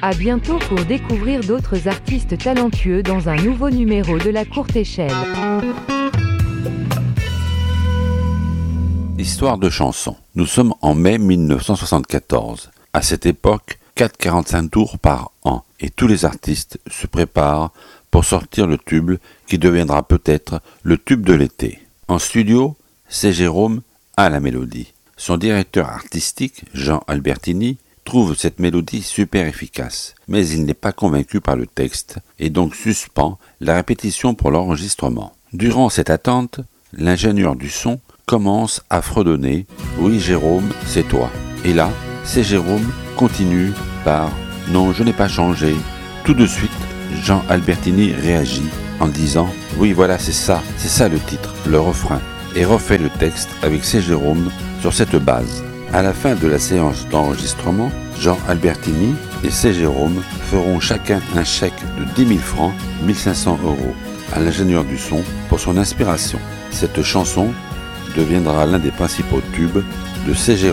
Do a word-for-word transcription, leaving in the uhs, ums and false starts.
À bientôt pour découvrir d'autres artistes talentueux dans un nouveau numéro de La Courte Échelle. Histoire de chanson. Nous sommes en mai mille neuf cent soixante-quatorze. À cette époque, quatre virgule quarante-cinq tours par an et tous les artistes se préparent pour sortir le tube qui deviendra peut-être le tube de l'été. En studio, c'est Jérôme à la mélodie. Son directeur artistique, Jean Albertini, trouve cette mélodie super efficace, mais il n'est pas convaincu par le texte et donc suspend la répétition pour l'enregistrement. Durant cette attente, l'ingénieur du son commence à fredonner « Oui Jérôme, c'est toi ». Et là, c'est Jérôme continue par « Non, je n'ai pas changé ». Tout de suite, Jean Albertini réagit en disant « Oui, voilà, c'est ça, c'est ça le titre, le refrain » et refait le texte avec C. Jérôme sur cette base. À la fin de la séance d'enregistrement, Jean Albertini et C. Jérôme feront chacun un chèque de dix mille francs, mille cinq cents euros, à l'ingénieur du son pour son inspiration. Cette chanson deviendra l'un des principaux tubes de C. Jérôme.